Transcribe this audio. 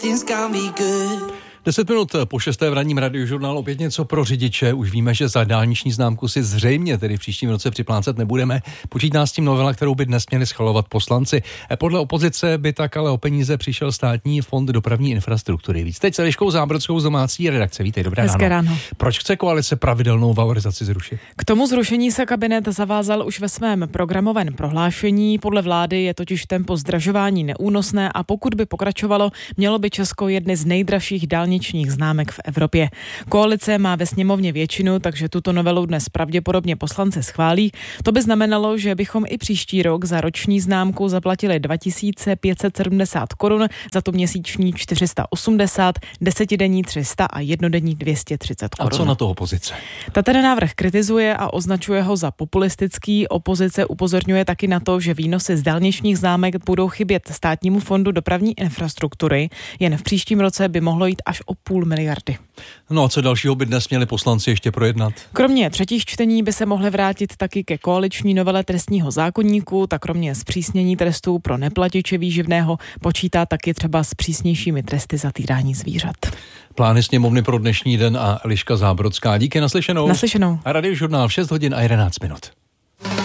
10 minut po 6. v ranním Radiožurnál opět něco pro řidiče. Už víme, že za dálniční známku si zřejmě tedy v příštím roce připlácet nebudeme. Počítá s tím novela, kterou by dnes měli schvalovat poslanci. Podle opozice by tak ale o peníze přišel Státní fond dopravní infrastruktury. Víc teď s Eliškou Zábrodskou z domácí redakce. Vítej, dobré ráno. Proč chce koalice pravidelnou valorizaci zrušit? K tomu zrušení se kabinet zavázal už ve svém programovém prohlášení. Podle vlády je totiž tempo zdražování neúnosné a pokud by pokračovalo, mělo by Česko jedny z nejdražších dálničních známek v Evropě. Koalice má ve sněmovně většinu, takže tuto novelu dnes pravděpodobně poslanci schválí. To by znamenalo, že bychom i příští rok za roční známku zaplatili 2570 korun, za tu měsíční 480, desetidenní 300 a jednodenní 230 korun. A co na to opozice? Ta ten návrh kritizuje a označuje ho za populistický. Opozice upozorňuje taky na to, že výnosy z dálničních známek budou chybět Státnímu fondu dopravní infrastruktury. Jen v příštím roce by mohlo jít až o 0,5 miliardy. No a co dalšího by dnes měli poslanci ještě projednat? Kromě třetích čtení by se mohly vrátit taky ke koaliční novele trestního zákoníku, tak kromě zpřísnění trestů pro neplatiče výživného počítá taky třeba s přísnějšími tresty za týrání zvířat. Plány sněmovny pro dnešní den a Eliška Zábrodská. Díky, naslyšenou. Naslyšenou. A Radiožurnál v 6 hodin a 11 minut.